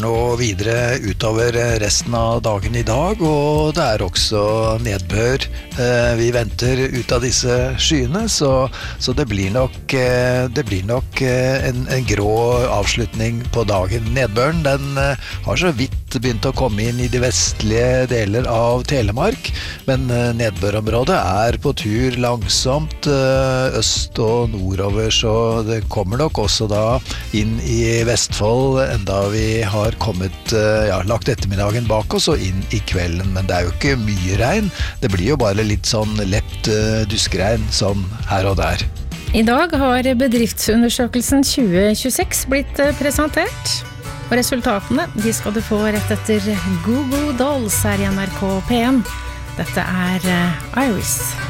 nå videre utover resten av dagen I dag, og det også nedbør vi venter ut av disse skyene, så det blir nok en grå avslutning på dagen. Nedbøren, den har så vidt begynt å komme inn I de vestlige deler av Telemark, men nedbørområdet på tur langsomt øst og nordover, så det kommer nok også da inn I Vestfold, enda vi har kommet, lagt ettermiddagen bak oss og inn I kvelden, men det jo ikke mye regn, det blir jo bare litt sånn lett duskregn sånn her og der. I dag har bedriftsundersøkelsen 2026 blitt presentert, og resultatene de skal du få rett etter Google Dolls her I NRK P1. Dette Iris.